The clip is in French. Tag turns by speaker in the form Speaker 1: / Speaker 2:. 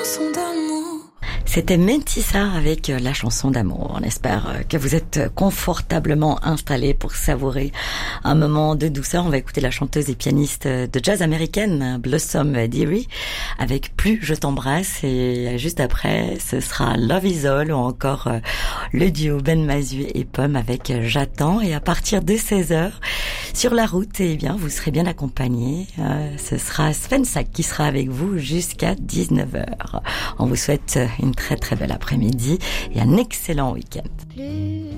Speaker 1: chanson d'amour.
Speaker 2: C'était Mentissa avec la chanson d'amour. On espère que vous êtes confortablement installés pour savourer un moment de douceur. On va écouter la chanteuse et pianiste de jazz américaine Blossom Dearie avec Plus je t'embrasse, et juste après ce sera Love Is All, ou encore le duo Ben Mazué et Pomme avec J'attends. Et à partir de 16h sur la route, eh bien vous serez bien accompagnés. Ce sera Sven Sack qui sera avec vous jusqu'à 19h. On vous souhaite une très très belle après-midi et un excellent week-end.